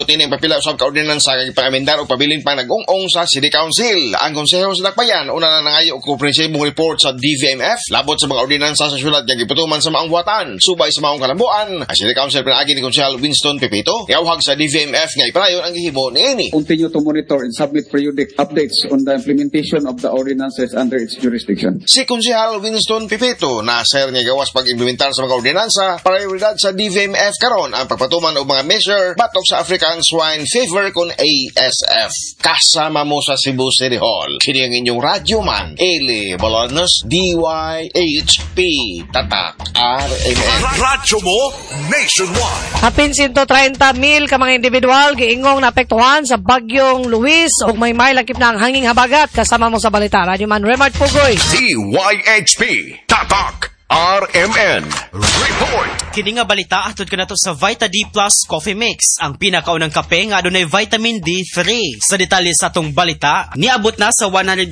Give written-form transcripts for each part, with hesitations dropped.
Nahimot ini papila usab ka ordinansa kay pag-amendar o pabilin pang nag-ung-ong sa City Council. Ang konseho sa Dakbayan una na nangayo og komprehensibong report sa DVMF labot sa mga ordinansa sa syudad nga giputuman sa maong buhatan subay sa maong kalambuan. Ang City Council pinaagi ni Konsehal Winston Pipito yawhag sa DVMF nga iprayon ang gihimo niini. Continue to monitor and submit periodic updates on the implementation of the ordinances under its jurisdiction. Si Konsehal Winston Pipito na sir nga gawas pag-implementar sa mga ordinansa, prioridad sa DVMF karon ang pagpatuman og mga measure batok sa African Swine Fever kon ASF. Kasama mo sa Cebu City Hall. Kini ang inyong radyo man, Eli Bolanos, DYHP, Tatak, RMN. Radyo mo nationwide. Hapin 130,000 ka mga individual giingong naapektuhan sa bagyong Luis ug may lakip na ang hanging habagat. Kasama mo sa balita, Radyo Man Remart Pugoy. DYHP, Tatak, RMN Report. Kini nga balita atod kanato sa Vita D Plus Coffee Mix, ang pinakaunang kape nga adunay vitamin D3. Sa detalye sa atong balita, niabot na sa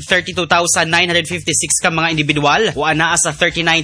132,956 ka mga individual o anaa sa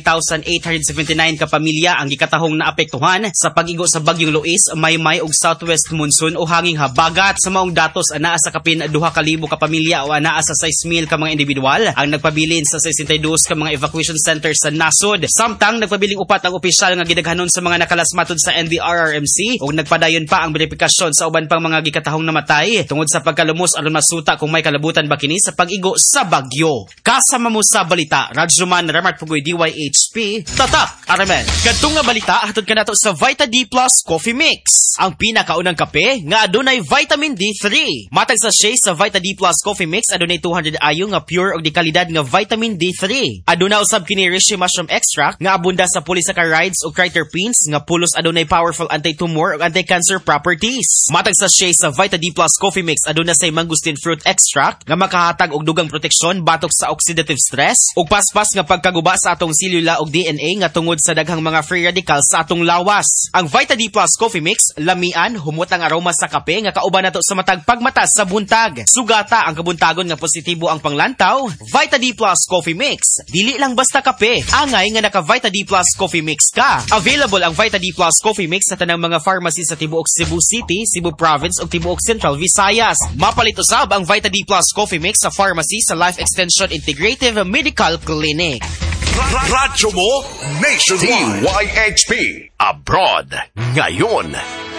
39,879 ka pamilya ang gikatahong naapektuhan sa pag-igo sa bagyong Luis, Maymay ug Southwest Monsoon o hanging habagat. Sa maong datos anaa sa kapin 2,000 ka pamilya o anaa sa 6,000 ka mga individual ang nagpabilin sa 62 ka mga evacuation center sa nasod. Samtang nagpabiling upat ang opisyal nga gidaghanon sa mga nakalasmatod sa NDRRMC ug nagpadayon pa ang verifikasyon sa uban pang mga gikatahong namatay tungod sa pagkalumos aron masuta kung may kalabutan ba kini sa pag-igo sa bagyo. Kasama mo sa balita, Radyoman Remart Pugoy, DYHP, Tatak, RMN. Kadtong nga balita hatod kanato sa Vita D Plus Coffee Mix, ang pinakaunang kape nga adunay vitamin D3. Matag sa shea sa Vita D Plus Coffee Mix adunay 200 ayo nga pure ug dekalidad nga vitamin D3. Aduna usab kini reishi mushroom extract nga abunda sa polysaccharides ug triterpenes nga pulos adunay powerful anti-tumor ug anti-cancer properties. Matag sa shea sa Vita D Plus Coffee Mix aduna say mangosteen fruit extract nga makahatag og dugang proteksyon batok sa oxidative stress ug paspas nga pagkaguba sa atong selula ug DNA nga tungod sa daghang mga free radicals sa atong lawas. Ang Vita D Plus Coffee Mix lamian humot ang aroma sa kape nga kauban nato sa matag pagmatas sa buntag. Sugata ang kabuntagon nga positibo ang panglantaw. Vita D Plus Coffee Mix dili lang basta kape, angay nga naka Vita D Plus Coffee Mix ka. Available ang Vita D Plus Coffee Mix sa tanang mga pharmacy sa tibuok Cebu City, Cebu Province ug tibuok Central Visayas. Mapalit usab ang Vita D Plus Coffee Mix sa pharmacy sa Life Extension Integrative Medical Clinic. Radyo mo nationwide. DYHP Abroad ngayon.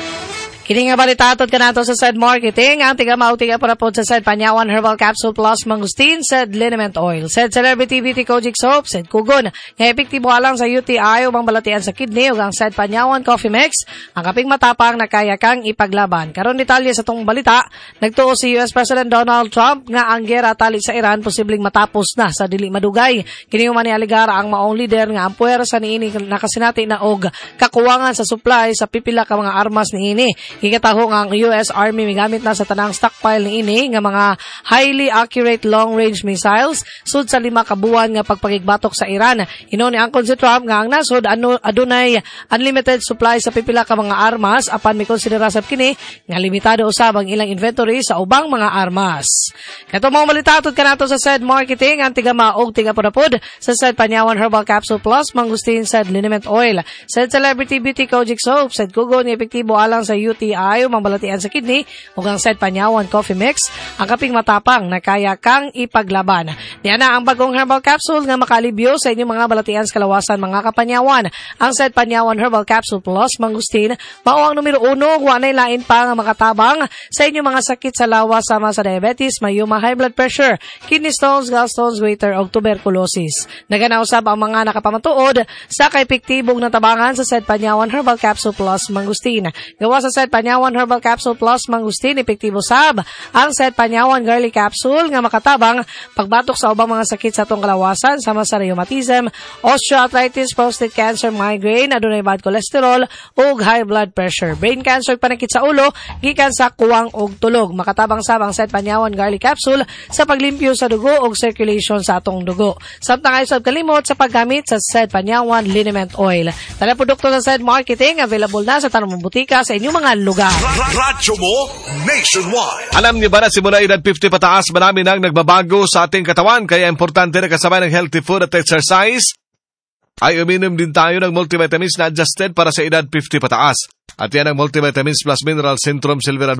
Kini nga balita atod kanato sa Said Marketing, ang tiga-mao tiga-parapod sa Said Panyawan Herbal Capsule Plus Mangustin, Said Liniment Oil, Said Celebrity Beauty Kojic Soap, Said Kugon, nga epektibo alang sa UTI o bang balatian sa kidney ug ang Said Panyawan Coffee Mix, ang kaping matapang na kaya kang ipaglaban. Karon detalye sa tong balita, nagtuo si US President Donald Trump nga ang gera tali sa Iran posibleng matapos na sa dili madugay. Kini man ni aligara ang maong leader nga ang puwersa niini nakasinati na og kakuwangan sa supply sa pipila ka mga armas niini. Higataho nga ang US Army migamit na sa tanang stockpile niini nga mga highly accurate long-range missiles sud sa 5 ka buwan nga pagpakigbatok sa Iran. Inoni angkon si Trump nga ang nasod adunay unlimited supply sa pipila ka mga armas apan may konsidera sab kini nga limitado usab ang ilang inventory sa ubang mga armas. Kato mao malitatod kanato sa Said Marketing, ang tiga-maog tiga-parapod sa Said Panyawan Herbal Capsule Plus Mangustin, Said Liniment Oil, Said Celebrity Beauty Kojic Soap, Said Kugon nga epektibo alang sa UTI o mambalatian sa kidney ug ang Said Panyawan Coffee Mix, ang kaping matapang na kaya kang ipaglaban. Diyan na ang bagong herbal capsule nga makalibyo sa inyong mga balatian sa kalawasan mga kapanyawan. Ang Said Panyawan Herbal Capsule Plus Mangustin mao ang numero 1 ug walay lain pa nga makatabang sa inyong mga sakit sa lawas sama sa diabetes, mayuma, high blood pressure, kidney stones, gallstones, goiter ug tuberculosis. Naganaw sab ang mga nakapamatuod sa kaepektibong natabangan sa Said Panyawan Herbal Capsule Plus Mangustin. Gawa sa Said Panyawan Herbal Capsule Plus Mangustin, epektibo sab ang Said Panyawan Garlic Capsule nga makatabang pagbatok sa ubang mga sakit sa atong kalawasan sama sa rheumatism, osteoarthritis, prostate cancer, migraine, adunay bad cholesterol ug high blood pressure, brain cancer, panakit sa ulo gikan sa kuwang ug tulog. Makatabang sab ang Said Panyawan Garlic Capsule sa paglimpyo sa dugo ug circulation sa atong dugo. Samtang ay sab kalimot sa paggamit sa Said Panyawan Liniment Oil. Tala produkto sa Said Marketing available na sa tanong butika sa inyong mga lugar. Radyo mo nationwide. Alam niyo ba na simula edad 50 pataas marami nang nagbabago sa ating katawan, kaya importante na kasabay ng healthy food at exercise ay uminom din tayo ng multivitamins na adjusted para sa edad 50 pataas. At yan ang multivitamins plus mineral Centrum Silver